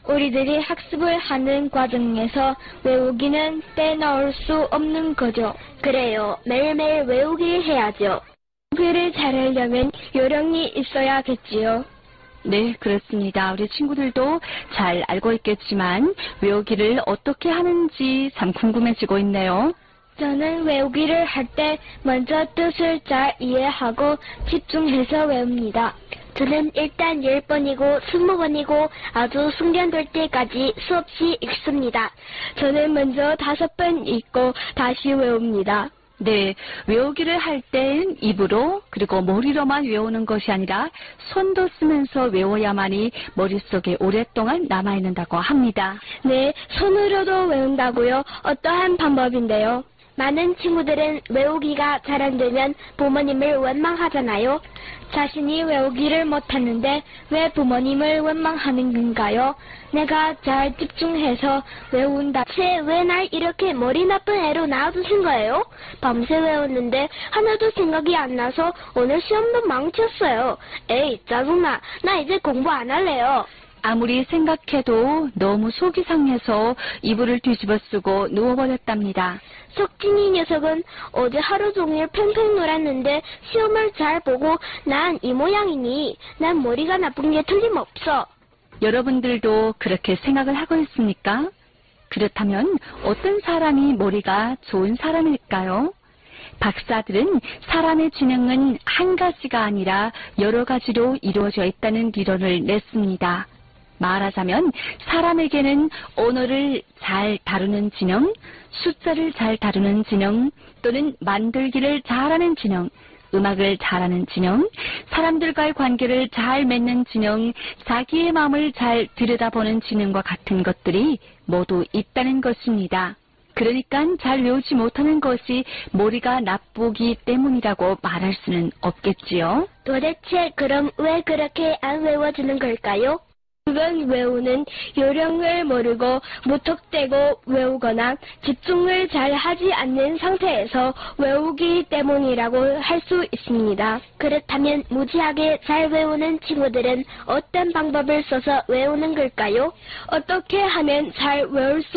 우리들이 학습을 하는 과정에서 외우기는 빼놓을 수 없는 거죠. 그래요. 매일매일 외우기를 해야죠. 외우기를 잘하려면 요령이 있어야겠지요. 네, 그렇습니다. 우리 친구들도 잘 알고 있겠지만 외우기를 어떻게 하는지 참 궁금해지고 있네요. 저는 외우기를 할 때 먼저 뜻을 잘 이해하고 집중해서 외웁니다. 저는 일단 10번이고 20번이고 아주 숙련될 때까지 수없이 읽습니다. 저는 먼저 5번 읽고 다시 외웁니다. 네, 외우기를 할 땐 입으로 그리고 머리로만 외우는 것이 아니라 손도 쓰면서 외워야만이 머릿속에 오랫동안 남아있는다고 합니다. 네, 손으로도 외운다고요? 어떠한 방법인데요? 많은 친구들은 외우기가 잘 안 되면 부모님을 원망하잖아요. 자신이 외우기를 못하는데 왜 부모님을 원망하는 건가요? 내가 잘 집중해서 외운다. 왜 날 이렇게 머리 나쁜 애로 낳아두신 거예요? 밤새 외웠는데 하나도 생각이 안 나서 오늘 시험도 망쳤어요. 에이, 짜증나. 나 이제 공부 안 할래요. 아무리 생각해도 너무 속이 상해서 이불을 뒤집어 쓰고 누워버렸답니다. 석진이 녀석은 어제 하루 종일 팽팽 놀았는데 시험을 잘 보고 난 이 모양이니 난 머리가 나쁜 게 틀림없어. 여러분들도 그렇게 생각을 하고 있습니까? 그렇다면 어떤 사람이 머리가 좋은 사람일까요? 박사들은 사람의 지능은 한 가지가 아니라 여러 가지로 이루어져 있다는理論을 냈습니다. 말하자면 사람에게는 언어를 잘 다루는 지능, 숫자를 잘 다루는 지능, 또는 만들기를 잘하는 지능, 음악을 잘하는 지능, 사람들과의 관계를 잘 맺는 지능, 자기의 마음을 잘 들여다보는 지능과 같은 것들이 모두 있다는 것입니다. 그러니까 잘 외우지 못하는 것이 머리가 나쁘기 때문이라고 말할 수는 없겠지요. 도대체 그럼 왜 그렇게 안 외워지는 걸까요? 그건 외우는 요령을 모르고 무턱대고 외우거나 집중을 잘 하지 않는 상태에서 외우기 때문이라고 할 수 있습니다. 그렇다면 무지하게 잘 외우는 친구들은 어떤 방법을 써서 외우는 걸까요? 어떻게 하면 잘 외울 수